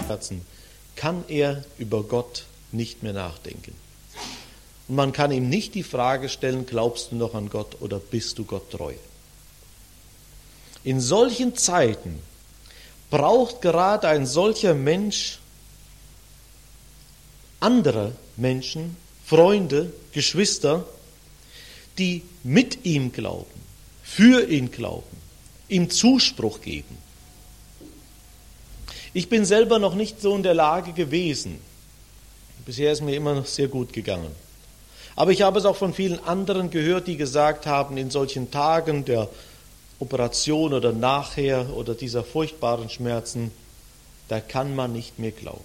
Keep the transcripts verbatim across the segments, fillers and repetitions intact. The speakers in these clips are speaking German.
Herzen kann er über Gott nicht mehr nachdenken. Und man kann ihm nicht die Frage stellen, glaubst du noch an Gott oder bist du Gott treu? In solchen Zeiten braucht gerade ein solcher Mensch andere Menschen, Freunde, Geschwister, die mit ihm glauben, für ihn glauben, ihm Zuspruch geben. Ich bin selber noch nicht so in der Lage gewesen. Bisher ist mir immer noch sehr gut gegangen. Aber ich habe es auch von vielen anderen gehört, die gesagt haben, in solchen Tagen der Operation oder nachher oder dieser furchtbaren Schmerzen, da kann man nicht mehr glauben.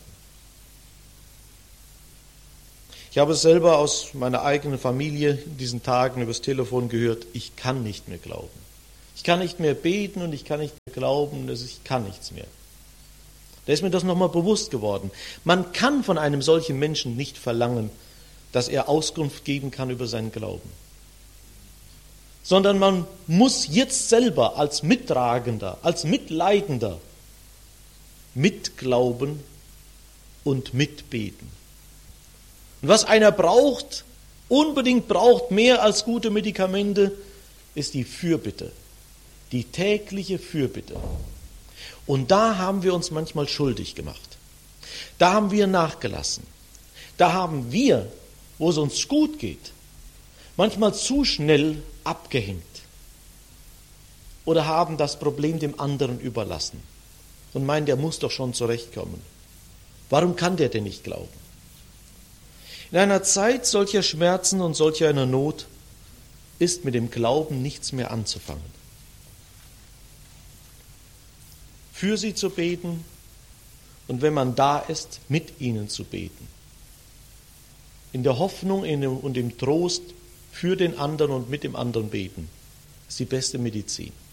Ich habe es selber aus meiner eigenen Familie in diesen Tagen übers Telefon gehört, ich kann nicht mehr glauben. Ich kann nicht mehr beten und ich kann nicht mehr glauben, ich kann nichts mehr. Da ist mir das nochmal bewusst geworden. Man kann von einem solchen Menschen nicht verlangen, dass er Auskunft geben kann über seinen Glauben. Sondern man muss jetzt selber als Mittragender, als Mitleidender mitglauben und mitbeten. Und was einer braucht, unbedingt braucht, mehr als gute Medikamente, ist die Fürbitte, die tägliche Fürbitte. Und da haben wir uns manchmal schuldig gemacht. Da haben wir nachgelassen. Da haben wir, wo es uns gut geht, manchmal zu schnell abgehängt oder haben das Problem dem anderen überlassen und meinen, der muss doch schon zurechtkommen. Warum kann der denn nicht glauben? In einer Zeit solcher Schmerzen und solcher einer Not ist mit dem Glauben nichts mehr anzufangen. Für sie zu beten und wenn man da ist, mit ihnen zu beten. In der Hoffnung und im Trost für den anderen und mit dem anderen beten. Das ist die beste Medizin.